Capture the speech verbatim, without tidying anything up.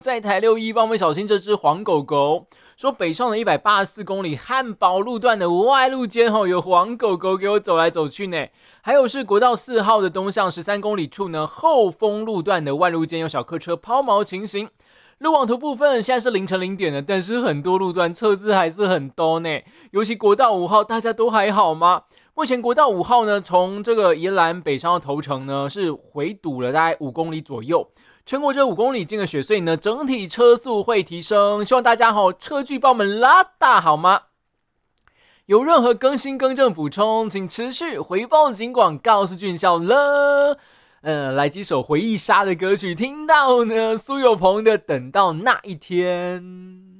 在台六一帮我们小心这只黄狗狗，说北上的一百八十四公里汉宝路段的外路间有黄狗狗给我走来走去呢。还有是国道四号的东向十三公里处呢，后丰路段的外路间有小客车抛锚情形。路网图部分现在是凌晨零点的，但是很多路段车子还是很多呢，尤其国道五号，大家都还好吗？目前国道五号呢，从这个宜兰北上的头城呢，是回堵了大概五公里左右。撑过这五公里进了雪隧呢，整体车速会提升，希望大家好车距帮我们拉大好吗？有任何更新更正补充，请持续回报警广告是俊孝了。呃，来几首回忆杀的歌曲，听到呢苏有朋的《等到那一天》。